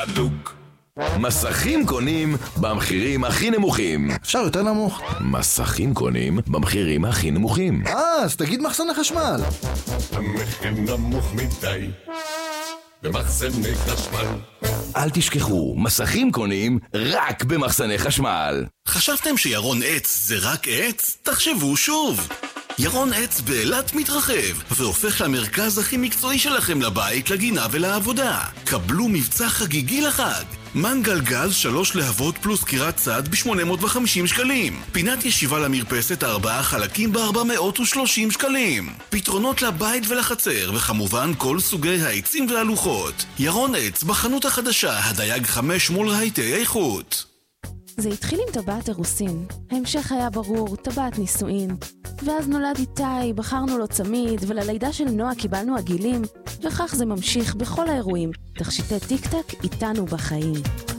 הדוק. מסכים קונים במחירים הכי נמוכים. אפשר יותר נמוך? מסכים קונים במחירים הכי נמוכים. אז תגיד מחסני חשמל. המחיר נמוך מדי במחסני חשמל. אל תשכחו, מסכים קונים רק במחסני חשמל. חשבתם שירון עץ זה רק עץ? תחשבו שוב. ירון עץ באילת מתרחב והופך למרכז הכי מקצועי שלכם לבית, לגינה ולעבודה. קבלו מבצע חגיגי לחג. מנגל גז 3 להבות פלוס קירת צד ב-850 שקלים. פינת ישיבה למרפסת 4 חלקים ב-430 שקלים. פתרונות לבית ולחצר, וכמובן כל סוגי העצים והלוחות. ירון עץ בחנות החדשה, הדייג 5 מול רהיטי איכות. זה התחיל עם טבעת אירוסין. ההמשך היה ברור, טבעת נישואין. ואז נולד איתי, בחרנו לו צמיד, וללידה של נועה קיבלנו עגילים, וכך זה ממשיך בכל האירועים. תכשיטי טיק טק איתנו בחיים.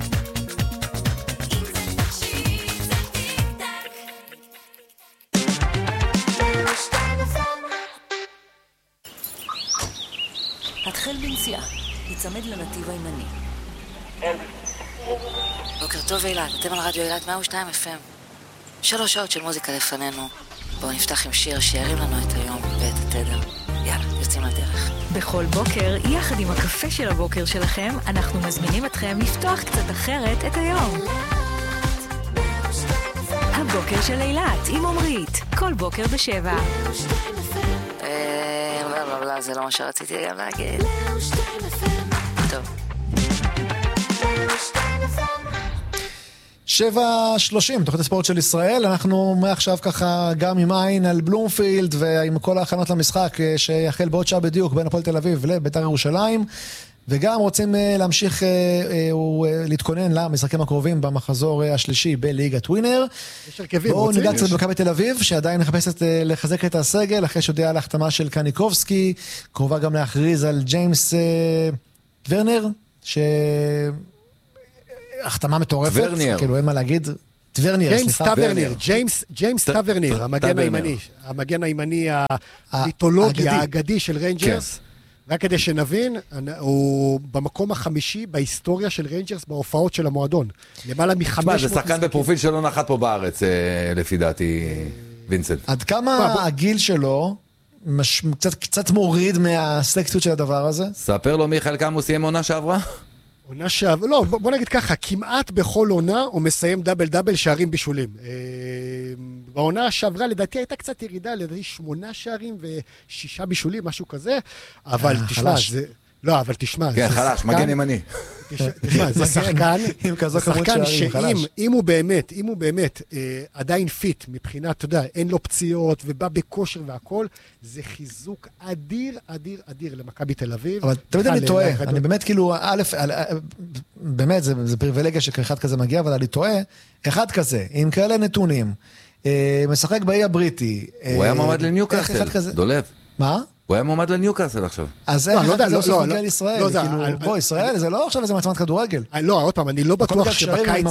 התחל בנסיעה, יצמד לנתיב הימני. בוקר טוב אילת, אתם על רדיו אילת 102 FM. 3 שעות של מוזיקה לפנינו. בואו נפתח עם שיר שירים לנו את היום ואת התדר. יאללה, יוצאים לדרך. בכל בוקר, יחד עם הקפה של הבוקר שלכם, אנחנו מזמינים אתכם לפתוח קצת אחרת את היום. הבוקר של אילת עם עומרית, כל בוקר ב7. לא, זה לא מה שרציתי גם להגיד. טוב. 7:30, תוכנית הספורט של ישראל. אנחנו מעכשיו ככה גם עם עין על בלומפילד ועם כל ההכנות למשחק שיחל בעוד שעה בדיוק בין הפועל תל אביב לבית"ר ירושלים, וגם רוצים להמשיך להתכונן למשחקים הקרובים במחזור השלישי בליגת ווינר. בואו ניגע קצת במכבי תל אביב שעדיין מחפשת לחזק את הסגל אחרי שהודיעה על ההחתמה של קניקובסקי, קרובה גם להכריז על ג'יימס ורנר, החתמה מטורפת, כאילו אין מה להגיד. ג'יימס טאברניר, המגן הימני המיתולוגי האגדי של ריינג'רס. רק כדי שנבין, הוא במקום החמישי בהיסטוריה של ריינג'רס בהופעות של המועדון. למעלה מ-500... זה שחקן בפרופיל שלא נחת פה בארץ, לפי דעתי, וינסנט. עד כמה הגיל שלו קצת מוריד מהסלקציות של הדבר הזה? ספר לו מיכאל כמה הוא סיים עונה שעברה? עונה שעברה, לא, בוא נגיד ככה, כמעט בכל עונה הוא מסיים דאבל שערים בישולים. בעונה שעברה לדעתי הייתה קצת ירידה, לדעתי 8 שערים ו6 בישולים, משהו כזה, אבל תשמע, זה... לא, אבל תשמע... כן, חלש, מגן ימני. תשמע, זה שחקן שאם הוא באמת עדיין פיט מבחינת, אתה יודע, אין לו פציעות ובא בכושר והכל, זה חיזוק אדיר, אדיר, אדיר למכבי תל אביב. אבל תמיד אני טועה, אני באמת כאילו, באמת זה פריבילגיה שכאחד כזה מגיע, אבל אני טועה, אחד כזה, עם כאלה נתונים, משחק באי הבריטי. הוא היה מועמד לניוקאסל, דולב. מה? הוא היה מועמד לניוקאסל עכשיו. אז איך זה עושה מגיע לישראל? בוא, ישראל זה לא עכשיו איזה מעצמת כדורגל. לא, עוד פעם, אני לא בטוח שבקיץ...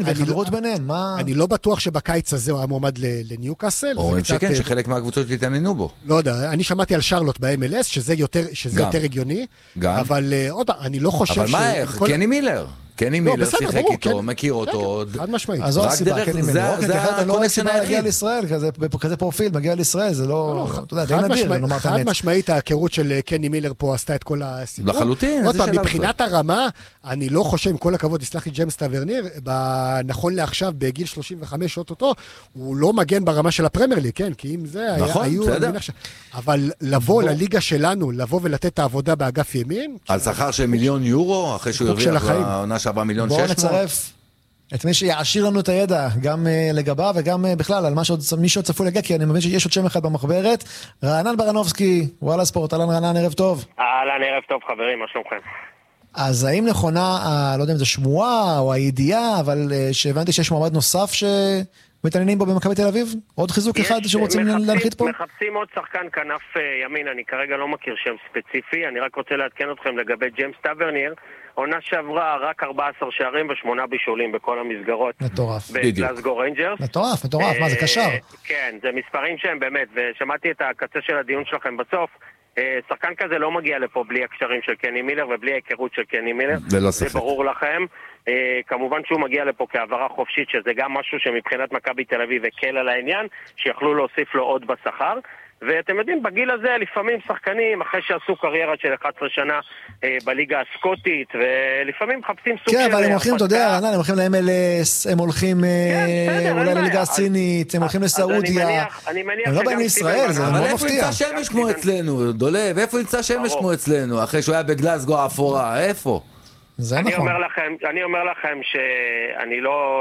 אני לא בטוח שבקיץ הזה הוא היה מועמד לניוקאסל. או שכן, שחלק מהקבוצות התעניינו בו. לא יודע, אני שמעתי על שרלוט ב-MLS, שזה יותר הגיוני. אבל עוד פעם, אני לא חושב... אבל מה, קני מילר? קני מילר שיחק איתו, מכיר אותו. חד משמעית. אז זו הסיבה, קני מילר. אני לא רואה סיבה להגיע לישראל, כזה פרופיל, מגיע לישראל, זה לא... אתה יודע, די נדיר, חד משמעית, ההיכרות של קני מילר פה עשתה את כל הסיפור. לחלוטין. עוד פעם, מבחינת הרמה, אני לא חושב, עם כל הכבוד, יסלח לי ג'יימס טאברניר, נכון לעכשיו, בגיל 35 אותו, הוא לא מגן ברמה של הפרמייר ליג, כן? כי אם זה היו... אבל לבוא לליגה שלנו, לבוא ולתת את העבודה באגף ימין... על שכר של €1,000,000, אחרי שהוא הרוויח בעונה שעברה 1,600,000. בואו נצרף את מי שיעשיר לנו את הידע, גם לגביו וגם בכלל, על מי שעוד צפוי להגיע, כי אני מבין שיש עוד שם אחד במחברת. רענן ברנובסקי, וואלה ספורט, אהלן רענן, ערב טוב. אהלן, ערב טוב חברים, מה שלומכם? אז האם נכונה, לא יודע אם זה שמועה או הידיעה, אבל שהבנתי שיש מועמד נוסף שמתעניינים בו במכבי תל אביב? עוד חיזוק אחד שרוצים להנחית פה? מחפשים עוד שחקן כנף ימין, אני כרגע לא מכיר שם ספציפי, אני רק רוצה לעדכן אתכם לגבי ג'יימס טאברניר, עונה שעברה רק 14 שערים ו8 בישולים בכל המסגרות. מטורף. בגלאסגו ריינג'רס. מטורף, מה זה קשר? כן, זה מספרים שהם באמת, ושמעתי את הקצה של הדיון שלכם בסוף, שחקן כזה לא מגיע לפה בלי הקשרים של קני מילר ובלי ההיכרות של קני מילר. זה ברור לכם. כמובן שהוא מגיע לפה כעברה חופשית, שזה גם משהו שמבחינת מכבי תל אביב הקל על העניין, שיכלו להוסיף לו עוד בשכר. ואתם יודעים, בגיל הזה לפעמים שחקנים, אחרי שעשו קריירה של 11 שנה בליגה הסקוטית, ולפעמים מחפשים סוג של... כן, אבל הם הולכים, אתה יודע, הם הולכים ל-MLS, הם הולכים אולי לליגה הסינית, הם הולכים לסעודיה. הם לא באים לישראל, זה לא מפתיע. אבל איפה ימצא שמש כמו אצלנו, דולב? איפה ימצא שמש כמו אצלנו? אחרי שהוא היה בגלסגו האפורה, איפה? זה נכון. אני אומר לכם שאני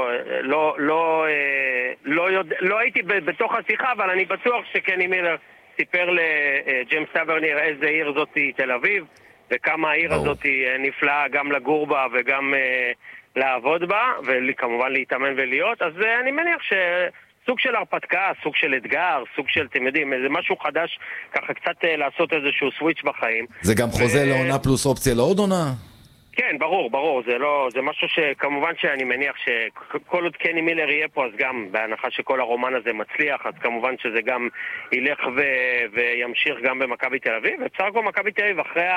לא הייתי בתוך השיחה, אבל אני בטוח שקני מילר סיפר לג'יימס טאברניר איזה עיר זאת תל אביב, וכמה העיר הזאת נפלאה גם לגור בה וגם לעבוד בה, וכמובן להתאמן ולהיות. אז אני מניח סוג של הרפתקה, סוג של אתגר, סוג של, אתם יודעים, זה משהו חדש, ככה קצת לעשות איזשהו סוויץ' בחיים. זה גם חוזה לעונה פלוס אופציה לעוד עונה? כן, ברור, זה משהו שכמובן שאני מניח שכל עוד קני מילר יהיה פה, אז גם בהנחה שכל הרומן הזה מצליח, אז כמובן שזה גם ילך וימשיך גם במכבי תל אביב, ובסך הכל מכבי תל אביב אחרי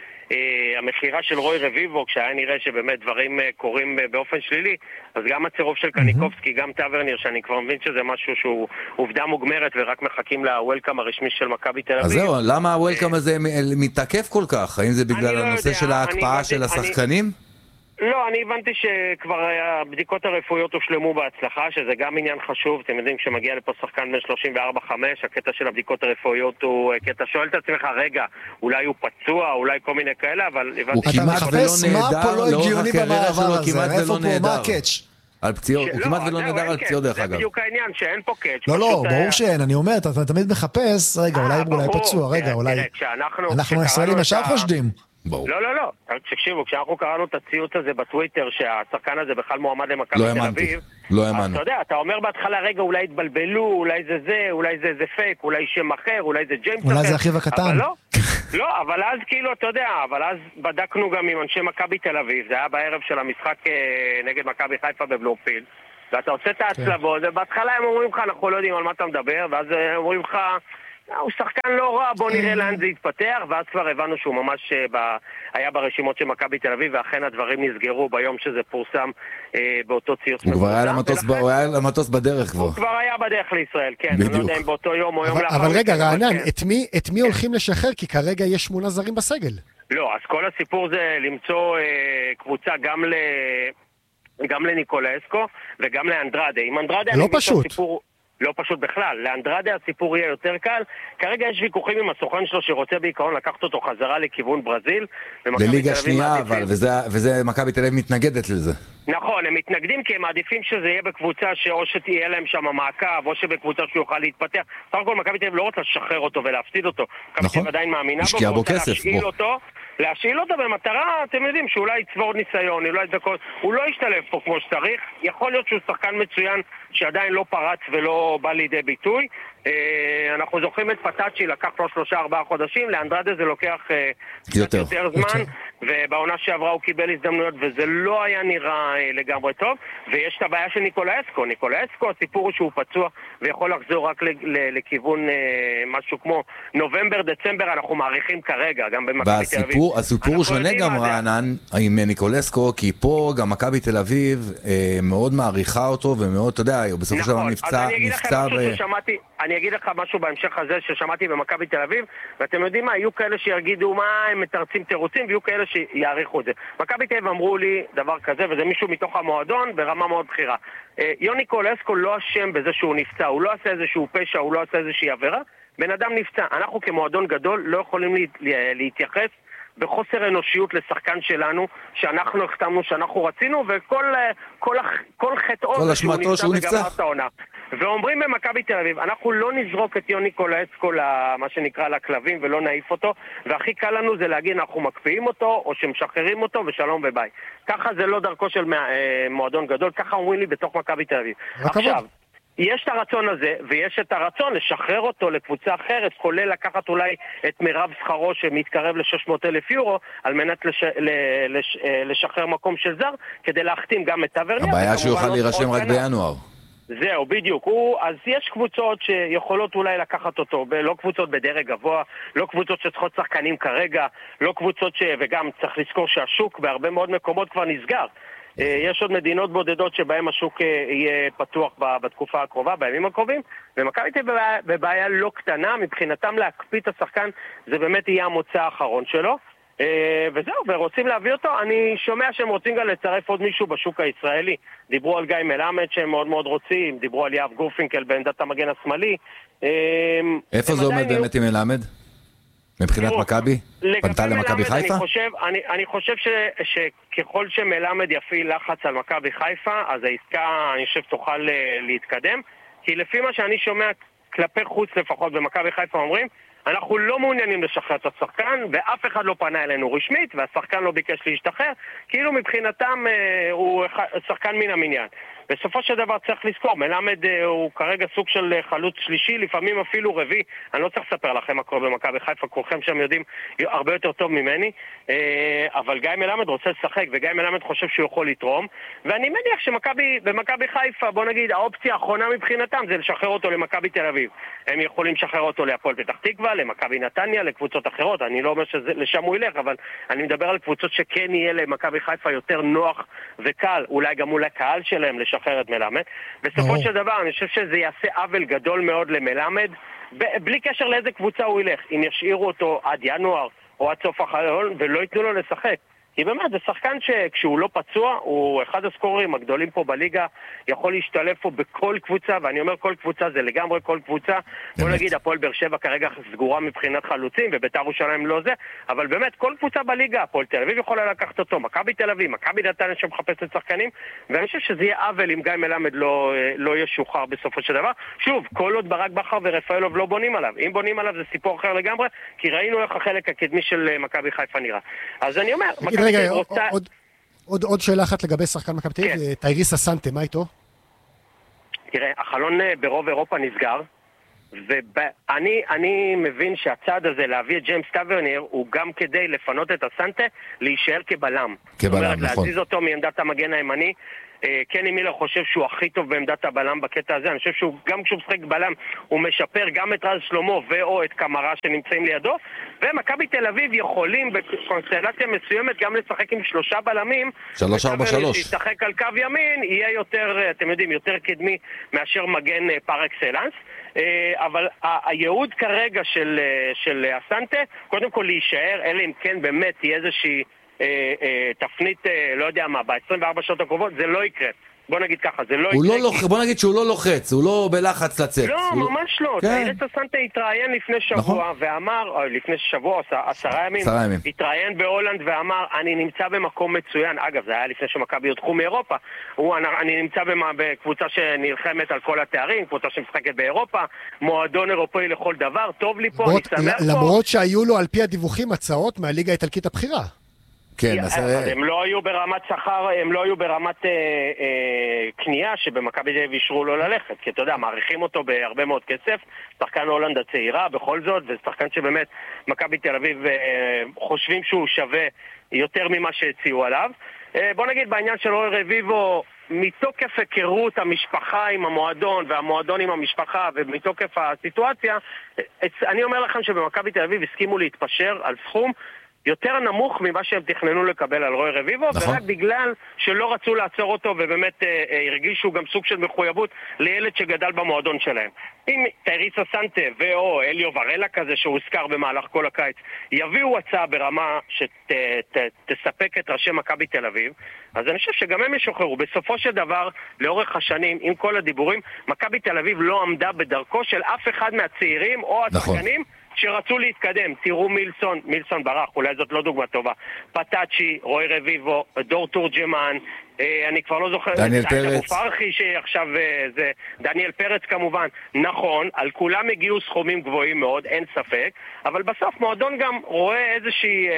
המחירה של רוי רביבו, כשהיה נראה שבאמת דברים קורים באופן שלילי, אז גם הצירוף של קניקובסקי, גם טאברניר, שאני כבר מבין שזה משהו שהוא עובדה מוגמרת ורק מחכים לוולקאם הרשמי של מכבי תל אביב. אז זהו, למה הוולקאם הזה מתעכב כל כך? האם זה בגלל הנושא של ההקפאה של השחקנים? לא, אני הבנתי שכבר הבדיקות הרפואיות הושלמו בהצלחה, שזה גם עניין חשוב. אתם יודעים, כשמגיע לפה שחקן בין 34-5, הקטע של הבדיקות הרפואיות הוא קטע, שואל את עצמך, רגע, אולי הוא פצוע, אולי כל מיני כאלה, אבל הוא כמעט ולא נהדר, לאורך הקריירה שלו כמעט ולא נהדר. על פציעות, הוא כמעט ולא נהדר על פציעות דרך אגב. זה בדיוק העניין, שאין פה קאץ'. לא, ברור שאין, אני אומר, אתה תמיד מחפש, רגע, אולי פצוע, רגע, אולי... אנחנו הישראלים ישר חושדים. לא, תקשיבו, כשאנחנו קראנו את הציוץ הזה בטוויטר שהשחקן הזה בכלל מועמד למכבי תל אביב, לא האמנו. אתה יודע, אתה אומר בהתחלה, רגע, אולי התבלבלו, אולי זה, אולי זה פייק, אולי שם אחר, אולי זה ג'יימס אחר. אולי זה אחיו הקטן. לא, אבל אז כאילו, אתה יודע, אבל אז בדקנו גם עם אנשי מכבי תל אביב, זה היה בערב של המשחק נגד מכבי חיפה בבלומפילד, ואתה עושה את ההצלבות, ובהתחלה הם אומרים לך, אנחנו לא יודעים על מה אתה מדבר, ואז אומרים לך, הוא שחקן לא רע, בוא נראה לאן זה יתפתח, ואז כבר הבנו שהוא ממש היה ברשימות של מכבי תל אביב, ואכן הדברים נסגרו ביום שזה פורסם באותו ציוץ. הוא כבר היה למטוס בדרך כבר. הוא כבר היה בדרך לישראל, כן. אני לא יודע אם באותו יום או יום לאחר. אבל רגע, רענן, את מי הולכים לשחרר? כי כרגע יש 8 זרים בסגל. לא, אז כל הסיפור זה למצוא קבוצה גם לניקולסקו וגם לאנדרדה. עם אנדרדה לא פשוט. לא פשוט בכלל, לאנדרדה הסיפור יהיה יותר קל. כרגע יש ויכוחים עם הסוכן שלו שרוצה בעיקרון לקחת אותו חזרה לכיוון ברזיל. לליגה שנייה, אבל, וזה מכבי תל אביב מתנגדת לזה. נכון, הם מתנגדים כי הם מעדיפים שזה יהיה בקבוצה שאו שתהיה להם שם מעקב, או שבקבוצה שהוא יוכל להתפתח. סך הכל מכבי תל אביב לא רוצה לשחרר אותו ולהפסיד אותו. מכבי תל אביב עדיין מאמינה בו, בו כסף, להשאיל אותו במטרה, אתם יודעים, שאולי יצבור ניסיון, הוא לא ישתלב פה כמו שצריך, יכול להיות שהוא שחקן מצוין שעדיין לא פרץ ולא בא לידי ביטוי. אנחנו זוכרים את פטאצ'י, לקח לו 3-4 חודשים, לאנדרדה זה לוקח יותר זמן, ובעונה שעברה הוא קיבל הזדמנויות, וזה לא היה נראה לגמרי טוב, ויש את הבעיה של ניקולסקו, הסיפור הוא שהוא פצוע, ויכול לחזור רק לכיוון משהו כמו נובמבר, דצמבר, אנחנו מעריכים כרגע, גם במכבי תל אביב. והסיפור הוא שונה גם רענן עם ניקולסקו, כי פה גם מכבי תל אביב מאוד מעריכה אותו, ומאוד, אתה יודע, בסופו של דבר נפצע אני אגיד לך משהו בהמשך הזה ששמעתי במכבי תל אביב, ואתם יודעים מה, יהיו כאלה שיגידו מה הם מתרצים תירוצים, ויהיו כאלה שיעריכו את זה. מכבי תל אביב אמרו לי דבר כזה, וזה מישהו מתוך המועדון ברמה מאוד בכירה. יוני קולסקו לא אשם בזה שהוא נפצע, הוא לא עשה איזשהו פשע, הוא לא עשה איזושהי עבירה, בן אדם נפצע. אנחנו כמועדון גדול לא יכולים להתייחס בחוסר אנושיות לשחקן שלנו, שאנחנו החתמנו, שאנחנו רצינו, וכל חטאו זה שהוא נפצע וגמר את העונה. ואומרים במכבי תל אביב, אנחנו לא נזרוק את יוני קולסקו מה שנקרא לכלבים ולא נעיף אותו, והכי קל לנו זה להגיד אנחנו מקפיאים אותו או שמשחררים אותו ושלום וביי. ככה זה לא דרכו של מועדון גדול, ככה אומרים לי בתוך מכבי תל אביב. עכשיו, יש את הרצון הזה, ויש את הרצון לשחרר אותו לקבוצה אחרת, כולל לקחת אולי את מירב שכרו שמתקרב ל-600,000 יורו, על מנת לשחרר מקום של זר, כדי להחתים גם את טאברניר. הבעיה שהוא יוכל להירשם רק בינואר. זהו, בדיוק. אז יש קבוצות שיכולות אולי לקחת אותו, לא קבוצות בדרג גבוה, לא קבוצות שצריכות שחקנים כרגע, לא קבוצות וגם צריך לזכור שהשוק בהרבה מאוד מקומות כבר נסגר. יש עוד מדינות בודדות שבהם השוק יהיה פתוח בתקופה הקרובה, בימים הקרובים, ומכבי תל אביב בבעיה לא קטנה, מבחינתם להקפיא את השחקן, זה באמת יהיה המוצא האחרון שלו. וזהו, ורוצים להביא אותו. אני שומע שהם רוצים גם לצרף עוד מישהו בשוק הישראלי. דיברו על גיא מלמד שהם מאוד מאוד רוצים, דיברו על יאב גורפינקל בעמדת המגן השמאלי. איפה זה עומד באמת עם מלמד? מבחינת מכבי? פנתה למכבי חיפה? אני חושב שככל שמלמד יפעיל לחץ על מכבי חיפה, אז העסקה, אני חושב, תוכל להתקדם. כי לפי מה שאני שומע כלפי חוץ לפחות במכבי חיפה אומרים, אנחנו לא מעוניינים לשחרר את השחקן, ואף אחד לא פנה אלינו רשמית, והשחקן לא ביקש להשתחרר, כאילו מבחינתם הוא שחקן מן המניין. בסופו של דבר צריך לזכור, מלמד הוא כרגע סוג של חלוץ שלישי, לפעמים אפילו רביעי. אני לא צריך לספר לכם מה קורה במכבי חיפה, כולכם שם יודעים הרבה יותר טוב ממני, אבל גיא מלמד רוצה לשחק, וגיא מלמד חושב שהוא יכול לתרום, ואני מניח שבמכבי חיפה, בוא נגיד, האופציה האחרונה מבחינתם זה לשחרר אותו למכבי תל אביב. הם יכולים לשחרר אותו להפועל פתח תקווה, למכבי נתניה, לקבוצות אחרות. אני לא אומר שלשם הוא ילך, אבל אני מדבר על קבוצות שכן יהיה למכבי חיפה יותר נוח וקל, אולי גם מול הקהל שלהם לשחרר את מלמד. בסופו של דבר, אני חושב שזה יעשה עוול גדול מאוד למלמד, בלי קשר לאיזה קבוצה הוא ילך. אם ישאירו אותו עד ינואר או עד סוף החלון ולא ייתנו לו לשחק. כי באמת, זה שחקן שכשהוא לא פצוע, הוא אחד הסקוררים הגדולים פה בליגה, יכול להשתלב פה בכל קבוצה, ואני אומר כל קבוצה, זה לגמרי כל קבוצה. בוא נגיד, הפועל באר שבע כרגע סגורה מבחינת חלוצים, ובית"ר ירושלים לא זה, אבל באמת, כל קבוצה בליגה, הפועל תל אביב יכולה לקחת אותו, מכבי תל אביב, מכבי נתניה שמחפשת שחקנים, ואני חושב שזה יהיה עוול אם גיא מלמד לא ישוחרר בסופו של דבר. שוב, כל עוד ברק בכר ורפאלוב לא בונים עליו. אם בונים עליו זה סיפור אחר לגמרי, כי ראינו איך החלק הקדמי של מכבי חיפה נראה. אז אני אומר, רגע, עוד שאלה אחת לגבי שחקן מכבי תל אביב, טייריס אסנטה, מה איתו? תראה, החלון ברוב אירופה נסגר, ואני מבין שהצעד הזה להביא את ג'יימס טאברניר הוא גם כדי לפנות את אסנטה להישאר כבלם. זאת אומרת, להזיז אותו מעמדת המגן הימני. קני מילר חושב שהוא הכי טוב בעמדת הבלם בקטע הזה. אני חושב שהוא גם כשהוא משחק בלם הוא משפר גם את רז שלמה ואו את קמרה שנמצאים לידו, ומכבי תל אביב יכולים בקונסטלציה מסוימת גם לשחק עם 3 בלמים. 3-4-3 שישחק על קו ימין יהיה יותר, אתם יודעים, יותר קדמי מאשר מגן פר אקסלנס. אבל הייעוד כרגע של אסנטה קודם כל להישאר, אלא אם כן באמת תהיה איזושהי תפנית, לא יודע מה, ב-24 שעות הקרובות, זה לא יקרה. בוא נגיד ככה, זה לא יקרה. בוא נגיד שהוא לא לוחץ, הוא לא בלחץ לצאת. לא, ממש לא. טייריס אסנטה התראיין לפני שבוע ואמר, לפני שבוע, 10 ימים, התראיין בהולנד ואמר, אני נמצא במקום מצוין. אגב, זה היה לפני שמכבי יודחו מאירופה. אני נמצא בקבוצה שנלחמת על כל התארים, קבוצה שמשחקת באירופה, מועדון אירופאי לכל דבר, טוב לי פה, אני שמח פה. למרות שהיו לו על פי הדיווחים הצעות מהליגה האיטלקית הבכירה. כן, הם לא היו ברמת שכר, הם לא היו ברמת קנייה שבמכבי תל אביב אישרו לו ללכת, כי אתה יודע, מעריכים אותו בהרבה מאוד כסף, שחקן הולנד הצעירה בכל זאת, ושחקן שבאמת מכבי תל אביב חושבים שהוא שווה יותר ממה שהציעו עליו. בוא נגיד בעניין של רוי רביבו, מתוקף היכרות המשפחה עם המועדון והמועדון עם המשפחה ומתוקף הסיטואציה, אני אומר לכם שבמכבי תל אביב הסכימו להתפשר על סכום יותר נמוך ממה שהם תכננו לקבל על רוי רביבו, נכון. ורק בגלל שלא רצו לעצור אותו ובאמת הרגישו גם סוג של מחויבות לילד שגדל במועדון שלהם. אם טייריס אסנטה ואו אליו ורלה כזה שהוזכר במהלך כל הקיץ יביאו הצעה ברמה שתספק את ראשי מכבי תל אביב, אז אני חושב שגם הם ישוחררו. בסופו של דבר, לאורך השנים, עם כל הדיבורים, מכבי תל אביב לא עמדה בדרכו של אף אחד מהצעירים או השחקנים, נכון. שרצו להתקדם. תראו מילסון ברח, אולי זאת לא דוגמה טובה. פטאצ'י, רוי רביבו, דור תורג'מן, אני כבר לא זוכר, דניאל פרץ. פרחי שעכשיו זה, דניאל פרץ כמובן. נכון, על כולם הגיעו סכומים גבוהים מאוד, אין ספק, אבל בסוף מועדון גם רואה איזושהי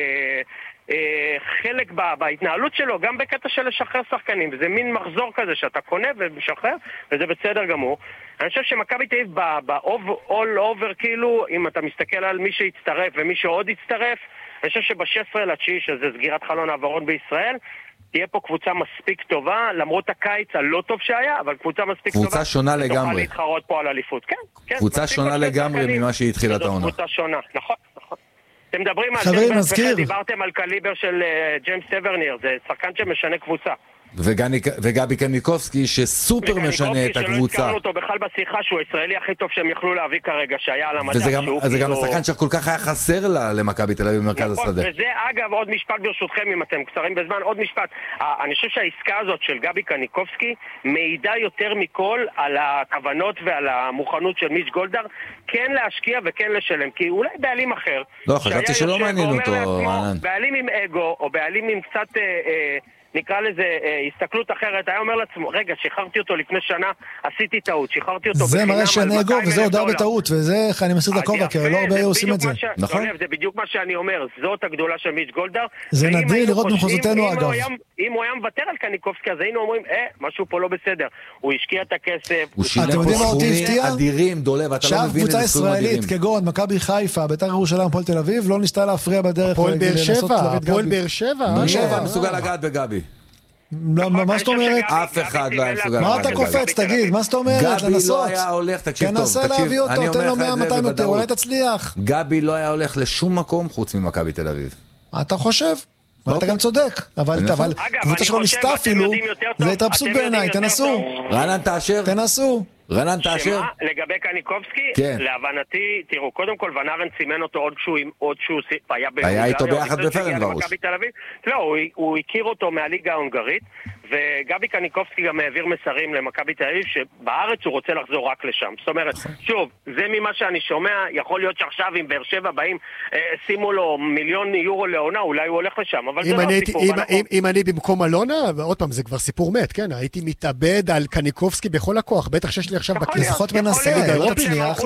חלק בהתנהלות שלו, גם בקטע של לשחרר שחקנים, וזה מין מחזור כזה שאתה קונה ומשחרר, וזה בסדר גמור. אני חושב שמכבי תל אביב ב-all over, כאילו, אם אתה מסתכל על מי שהצטרף ומי שעוד הצטרף, אני חושב שב-16 ל-9, שזה סגירת חלון העברות בישראל, תהיה פה קבוצה מספיק טובה, למרות הקיץ הלא טוב שהיה, אבל קבוצה מספיק טובה. קבוצה שונה לגמרי. תוכל להתחרות פה על אליפות. כן. קבוצה שונה לגמרי ממה שהיא התחילה את העונה. קבוצה שונה, נכון. אתם מדברים על זה, דיברתם על קליבר של ג'יימס טברניר, זה שחקן שמשנה קבוצה. וגבי קניקובסקי שסופר משנה את הקבוצה. שלא הזכרנו אותו בכלל בשיחה שהוא הישראלי הכי טוב שהם יכלו להביא כרגע שהיה על המדע. וזה גם השחקן שכל כך היה חסר לה למכבי תל אביב במרכז השדה. וזה אגב עוד משפט ברשותכם אם אתם קצרים בזמן, עוד משפט. אני חושב שהעסקה הזאת של גבי קניקובסקי מעידה יותר מכל על הכוונות ועל המוכנות של מיץ' גולדהר כן להשקיע וכן לשלם, כי אולי בעלים אחר. לא, חשבתי שלא מעניין אותו. בעלים עם אגו או בעלים עם קצת נקרא לזה הסתכלות אחרת, היה אומר לעצמו, רגע, שחררתי אותו לפני שנה, עשיתי טעות, שחררתי אותו זה מראה שאין אגו, וזה הודעה בטעות, וזה איך אני מסיר את הכובע, כי לא הרבה עושים את זה. נכון? זה בדיוק מה שאני אומר, זאת הגדולה של מיץ' גולדהר. זה נדיר לראות מחוזותינו אגב. אם הוא היה מוותר על קניקובסקי, אז היינו אומרים, משהו פה לא בסדר. הוא השקיע את הכסף. הוא שילם פה סכומים אדירים, דולב, אתה לא מבין איזה סכומים אדירים. קבוצה ישראלית כגון מכבי חיפה, בית"ר ירושלים, הפועל תל אביב, לא ניסתה להפריע בדרך. הפועל באר שבע מסוגל לגעת בגבי. מה זאת אומרת? אף אחד לא היה מסוגל. מה אתה קופץ? תגיד, מה זאת אומרת? גבי לא היה הולך, תקשיב טוב. תנסה להביא אותו, תן לו 100-200 יותר, אולי תצליח. גבי לא היה הולך לשום מקום חוץ ממכבי תל אביב. אתה חושב? ואתה גם צודק, אבל קבוצה שלא ניסתה אפילו, זה התרפסות בעיניי, תנסו. רנן תאשר. תנסו. רנן תאשר. לגבי קניקובסקי, להבנתי, תראו, קודם כל ונארן סימן אותו עוד שהוא היה איתו ביחד בפרנברוש. לא, הוא הכיר אותו מהליגה ההונגרית, וגבי קניקובסקי גם העביר מסרים למכבי תל אביב שבארץ הוא רוצה לחזור רק לשם. זאת אומרת, שוב, זה ממה שאני שומע, יכול להיות שעכשיו אם באר שבע באים, שימו לו 1,000,000 יורו לעונה, אולי הוא הולך לשם, אבל זה לא סיפור. אם אני במקום אלונה, ועוד פעם, זה כבר סיפור מת, כן? הייתי מתאבד על קניקובסקי בכל הכוח, בטח שיש לי עכשיו בכיס. לפחות מנסה, לא תצליח.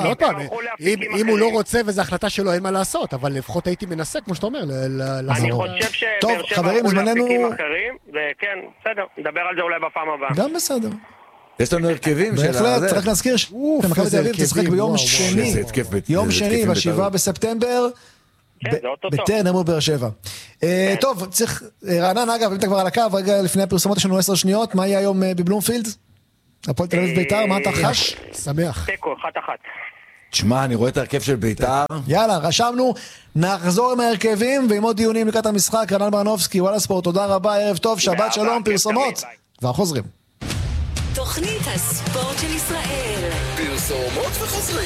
אם הוא לא רוצה וזו החלטה שלו, אין מה לעשות, אבל לפחות הייתי מנסה, כמו שאתה אומר, אני חושב שבאר שבע הולך להפיקים אחרים, וכן, בסדר, נדבר על זה אולי בפעם הבאה. גם בסדר. יש לנו הרכבים של הזה. בהחלט, צריך להזכיר שמכבי תל אביב תשחק ביום שני. יום שני, ב7 בספטמבר. בטרנר מול באר שבע. טוב, צריך, רענן, אגב, אם אתה כבר על הקו, רגע לפני הפרסומות יש לנו 10 שניות, מה יהיה היום בבלומפילד? הפועל תל אביב בית"ר, מה אתה חש? שמח. תיקו, 1-1. תשמע, אני רואה את הרכב של בית"ר. יאללה, רשמנו, נחזור עם ההרכבים ועם עוד דיונים לקראת המשחק. רענן ברנובסקי, וואלה ספורט, תודה רבה, ערב טוב, שבת שלום, פרסומות. כבר חוזרים. תוכנית הספורט של ישראל. פרסומות וחוזרים.